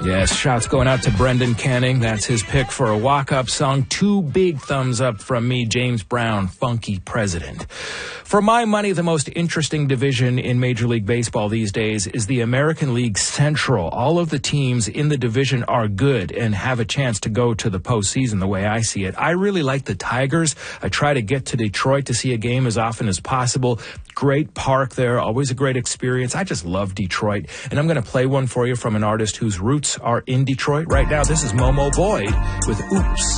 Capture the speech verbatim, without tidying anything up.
Yes, shouts going out to Brendan Canning. That's his pick for a walk-up song. Two big thumbs up from me, James Brown, Funky President. For my money, the most interesting division in Major League Baseball these days is the American League Central. All of the teams in the division are good and have a chance to go to the postseason the way I see it. I really like the Tigers. I try to get to Detroit to see a game as often as possible. Great park there, always a great experience. I just love Detroit. And I'm going to play one for you from an artist whose roots are in Detroit. Right now, this is Momo Boyd with Oops.